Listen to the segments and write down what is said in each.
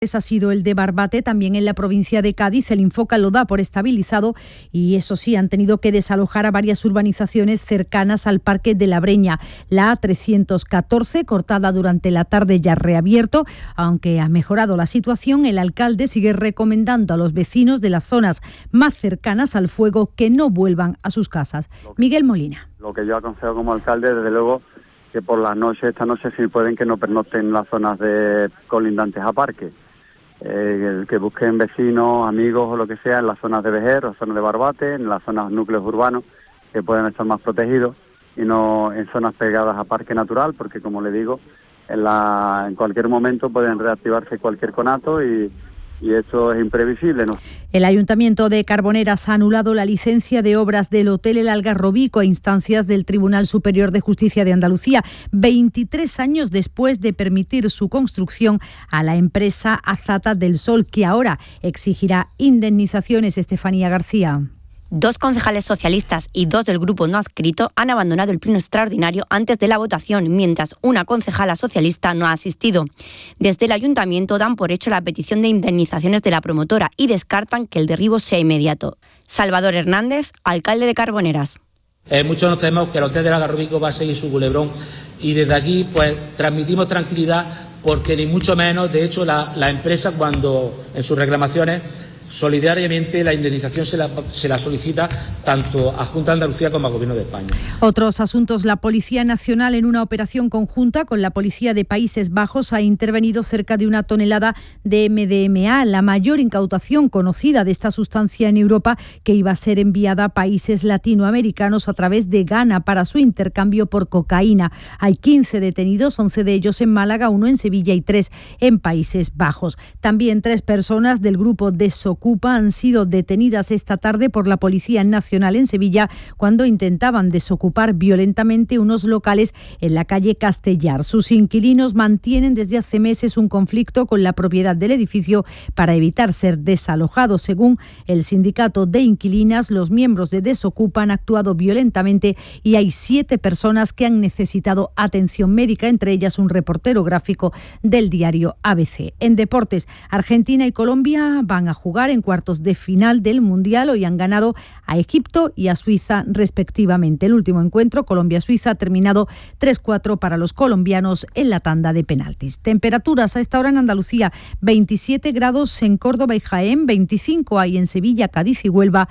Ha sido el de Barbate, también en la provincia de Cádiz. El Infoca lo da por estabilizado y eso sí, han tenido que desalojar a varias urbanizaciones cercanas al Parque de la Breña. La A314, cortada durante la tarde, ya reabierto. Aunque ha mejorado la situación, el alcalde sigue recomendando a los vecinos de las zonas más cercanas al fuego que no vuelvan a sus casas. Miguel Molina. Lo que yo aconsejo como alcalde, desde luego, que por las noches, esta noche, si pueden, que no pernocten en las zonas colindantes a parque. Que busquen vecinos, amigos o lo que sea en las zonas de Vejer o zonas de Barbate, en las zonas núcleos urbanos, que pueden estar más protegidos y no en zonas pegadas a parque natural, porque como le digo, en cualquier momento pueden reactivarse cualquier conato y esto es imprevisible, ¿no? El Ayuntamiento de Carboneras ha anulado la licencia de obras del Hotel El Algarrobico a instancias del Tribunal Superior de Justicia de Andalucía, 23 años después de permitir su construcción a la empresa Azata del Sol, que ahora exigirá indemnizaciones. Estefanía García. 2 concejales socialistas y 2 del grupo no adscrito han abandonado el pleno extraordinario antes de la votación, mientras una concejala socialista no ha asistido. Desde el ayuntamiento dan por hecho la petición de indemnizaciones de la promotora y descartan que el derribo sea inmediato. Salvador Hernández, alcalde de Carboneras. Muchos nos tememos que el Hotel del Algarrobico va a seguir su culebrón y desde aquí pues transmitimos tranquilidad porque ni mucho menos, de hecho la empresa cuando en sus reclamaciones solidariamente la indemnización se la solicita tanto a Junta de Andalucía como al Gobierno de España. Otros asuntos. La Policía Nacional, en una operación conjunta con la Policía de Países Bajos, ha intervenido cerca de 1 tonelada de MDMA, la mayor incautación conocida de esta sustancia en Europa, que iba a ser enviada a países latinoamericanos a través de Ghana para su intercambio por cocaína. Hay 15 detenidos, 11 de ellos en Málaga, 1 en Sevilla y 3 en Países Bajos. También 3 personas del grupo Desocupa han sido detenidas esta tarde por la Policía Nacional en Sevilla cuando intentaban desocupar violentamente unos locales en la calle Castellar. Sus inquilinos mantienen desde hace meses un conflicto con la propiedad del edificio para evitar ser desalojados. Según el sindicato de inquilinas, los miembros de Desocupa han actuado violentamente y hay 7 personas que han necesitado atención médica, entre ellas un reportero gráfico del diario ABC. En deportes, Argentina y Colombia van a jugar en cuartos de final del Mundial. Hoy han ganado a Egipto y a Suiza respectivamente. El último encuentro, Colombia-Suiza, ha terminado 3-4 para los colombianos en la tanda de penaltis. Temperaturas a esta hora en Andalucía: 27 grados en Córdoba y Jaén, 25 hay en Sevilla, Cádiz y Huelva,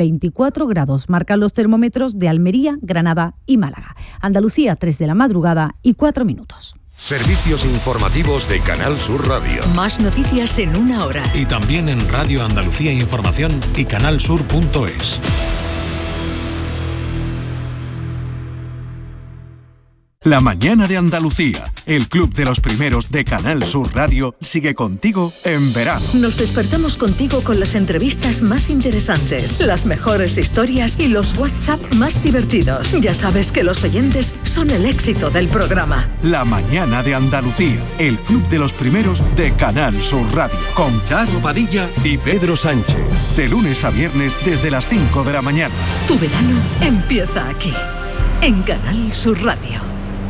24 grados marcan los termómetros de Almería, Granada y Málaga. Andalucía, 3 de la madrugada y 4 minutos. Servicios informativos de Canal Sur Radio. Más noticias en 1 hora. Y también en Radio Andalucía Información y canalsur.es. La mañana de Andalucía, el club de los primeros de Canal Sur Radio, sigue contigo en verano. Nos despertamos contigo con las entrevistas más interesantes, las mejores historias y los WhatsApp más divertidos. Ya sabes que los oyentes son el éxito del programa. La mañana de Andalucía, el club de los primeros de Canal Sur Radio, con Charo Padilla y Pedro Sánchez. De lunes a viernes desde las 5 de la mañana. Tu verano empieza aquí, en Canal Sur Radio.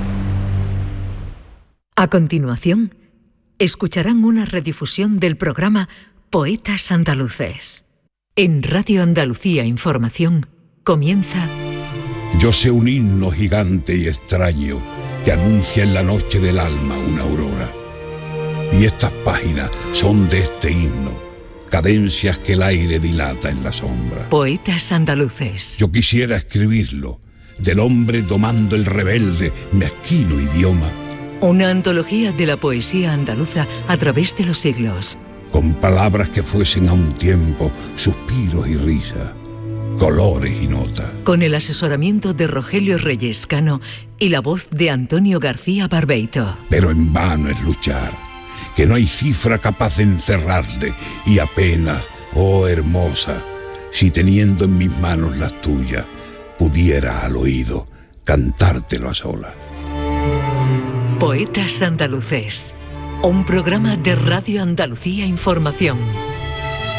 A continuación, escucharán una redifusión del programa Poetas Andaluces. En Radio Andalucía Información comienza... Yo sé un himno gigante y extraño que anuncia en la noche del alma una aurora. Y estas páginas son de este himno, cadencias que el aire dilata en la sombra. Poetas Andaluces. Yo quisiera escribirlo, del hombre domando el rebelde, mezquino idioma. Una antología de la poesía andaluza a través de los siglos. Con palabras que fuesen a un tiempo suspiros y risas, colores y notas. Con el asesoramiento de Rogelio Reyes Cano y la voz de Antonio García Barbeito. Pero en vano es luchar, que no hay cifra capaz de encerrarle, y apenas, oh hermosa, si teniendo en mis manos las tuyas, pudiera al oído cantártelo a solas. Poetas Andaluces, un programa de Radio Andalucía Información.